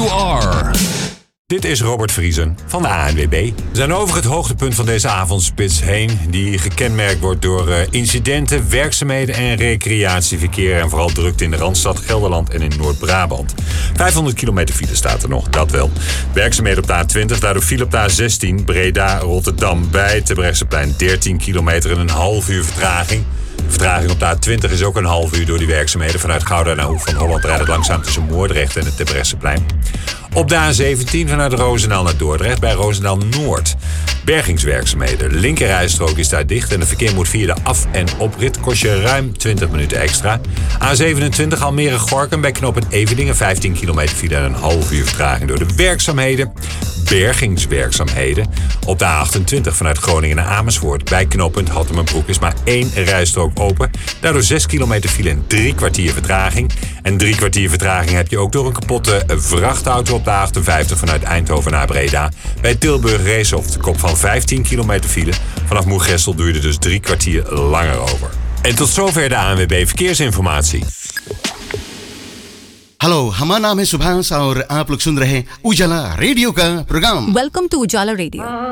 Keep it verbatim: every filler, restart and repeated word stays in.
you are. Dit is Robert Vriesen van de A N W B. We zijn over het hoogtepunt van deze avondspits heen, die gekenmerkt wordt door uh, incidenten, werkzaamheden en recreatieverkeer en vooral drukte in de Randstad, Gelderland en in Noord-Brabant. vijfhonderd kilometer file staat er nog, dat wel. Werkzaamheden op de A twintig, daardoor file op de A zestien, Breda-Rotterdam bij Terbrechtseplein dertien kilometer en een half uur vertraging. De vertraging op de A twintig is ook een half uur door die werkzaamheden. Vanuit Gouda naar Hoek van Holland rijdt het langzaam tussen Moordrecht en het Terbrechtseplein. Op de A zeventien vanuit Roosendaal naar Dordrecht bij Roosendaal Noord. Bergingswerkzaamheden. De linkerrijstrook is daar dicht en het verkeer moet via de af- en oprit. Kost je ruim twintig minuten extra. A zevenentwintig Almere-Gorkum bij knooppunt Eveningen. vijftien kilometer file en een half uur vertraging door de werkzaamheden. Bergingswerkzaamheden. Op de A achtentwintig vanuit Groningen naar Amersfoort. Bij knooppunt Hattemenbroek is maar één rijstrook open. Daardoor zes kilometer file en drie kwartier vertraging. En drie kwartier vertraging heb je ook door een kapotte vrachtauto op de A achtenvijftig vanuit Eindhoven naar Breda. Bij Tilburg Reeshof, de kop van vijftien kilometer file. Vanaf Moergestel doe je er dus drie kwartier langer over. En tot zover de A N W B Verkeersinformatie. Hello, हमारा नाम है सुभाष और आप लोग सुन रहे हैं उजाला रेडियो का programme. Welcome to Ujala रेडियो।